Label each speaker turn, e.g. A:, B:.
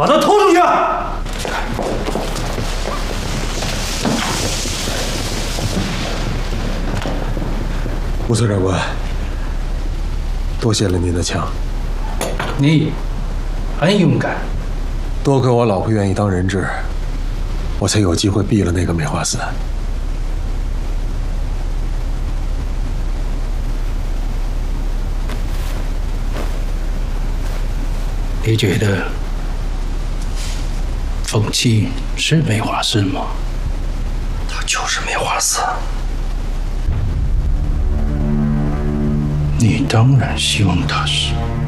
A: 把他拖出去！
B: 吴孙长官，多谢了您的枪。
A: 你很勇敢。
B: 多亏我老婆愿意当人质，我才有机会毙了那个梅花四。
A: 你觉得凤七是梅花四吗？
B: 他就是梅花四。
A: 你当然希望他是。